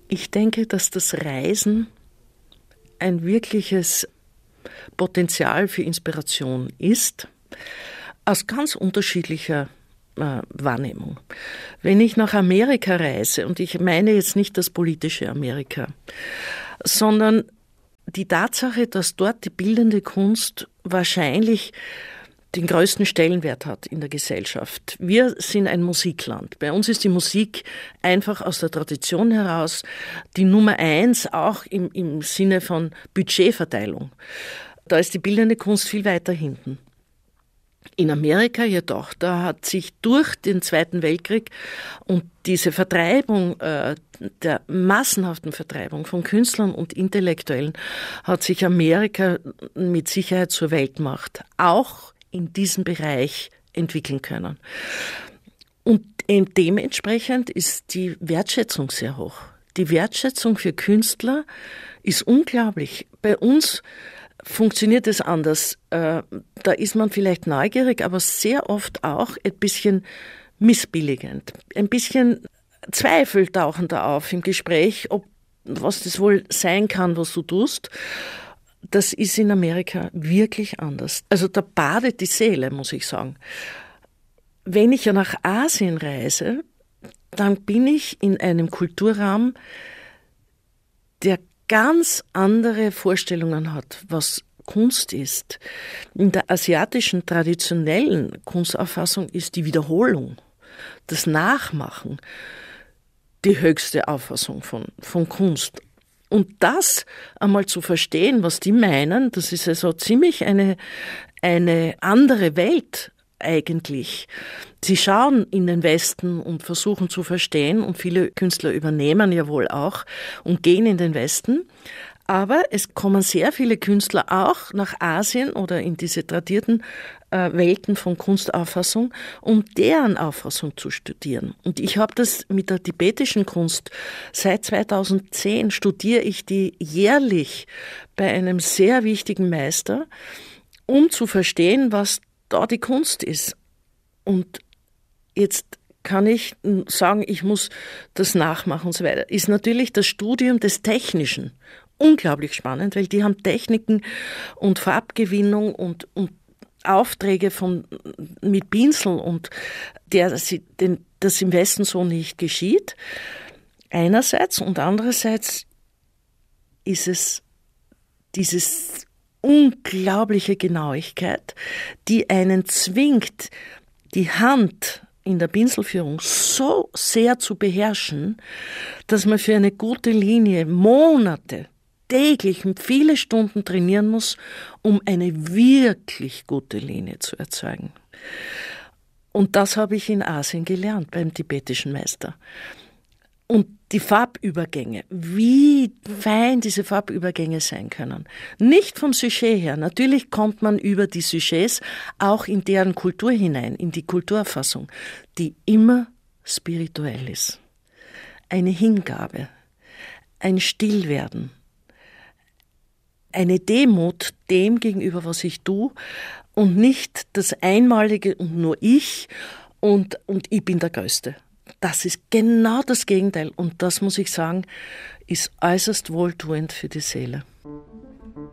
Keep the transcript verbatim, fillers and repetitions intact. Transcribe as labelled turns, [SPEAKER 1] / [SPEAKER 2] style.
[SPEAKER 1] Ich denke, dass das Reisen ein wirkliches Potenzial für Inspiration ist, aus ganz unterschiedlicher äh, Wahrnehmung. Wenn ich nach Amerika reise, und ich meine jetzt nicht das politische Amerika, sondern die Tatsache, dass dort die bildende Kunst wahrscheinlich den größten Stellenwert hat in der Gesellschaft. Wir sind ein Musikland. Bei uns ist die Musik einfach aus der Tradition heraus die Nummer eins, auch im, im Sinne von Budgetverteilung. Da ist die bildende Kunst viel weiter hinten. In Amerika jedoch, da hat sich durch den Zweiten Weltkrieg und diese Vertreibung, äh, der massenhaften Vertreibung von Künstlern und Intellektuellen, hat sich Amerika mit Sicherheit zur Weltmacht auch in diesem Bereich entwickeln können. Und dementsprechend ist die Wertschätzung sehr hoch. Die Wertschätzung für Künstler ist unglaublich. Bei uns funktioniert es anders. Da ist man vielleicht neugierig, aber sehr oft auch ein bisschen missbilligend. Ein bisschen Zweifel tauchen da auf im Gespräch, ob was das wohl sein kann, was du tust. Das ist in Amerika wirklich anders. Also da badet die Seele, muss ich sagen. Wenn ich ja nach Asien reise, dann bin ich in einem Kulturraum, der ganz andere Vorstellungen hat, was Kunst ist. In der asiatischen traditionellen Kunstauffassung ist die Wiederholung, das Nachmachen die höchste Auffassung von, von Kunst. Und das einmal zu verstehen, was die meinen, das ist also ziemlich eine, eine andere Welt eigentlich. Sie schauen in den Westen und versuchen zu verstehen, und viele Künstler übernehmen ja wohl auch und gehen in den Westen. Aber es kommen sehr viele Künstler auch nach Asien oder in diese tradierten äh, Welten von Kunstauffassung, um deren Auffassung zu studieren. Und ich habe das mit der tibetischen Kunst. Seit zweitausendzehn studiere ich die jährlich bei einem sehr wichtigen Meister, um zu verstehen, was da die Kunst ist. Und jetzt kann ich sagen, ich muss das nachmachen und so weiter. Ist natürlich das Studium des Technischen unglaublich spannend, weil die haben Techniken und Farbgewinnung und, und Aufträge von, mit Pinsel und der, den, das im Westen so nicht geschieht. Einerseits und andererseits ist es dieses unglaubliche Genauigkeit, die einen zwingt, die Hand in der Pinselführung so sehr zu beherrschen, dass man für eine gute Linie Monate täglich viele Stunden trainieren muss, um eine wirklich gute Linie zu erzeugen. Und das habe ich in Asien gelernt, beim tibetischen Meister. Und die Farbübergänge, wie fein diese Farbübergänge sein können. Nicht vom Sujet her. Natürlich kommt man über die Sujets auch in deren Kultur hinein, in die Kulturerfassung, die immer spirituell ist. Eine Hingabe, ein Stillwerden, eine Demut dem gegenüber, was ich tue, und nicht das Einmalige und nur ich und, und ich bin der Größte. Das ist genau das Gegenteil. Und das, muss ich sagen, ist äußerst wohltuend für die Seele.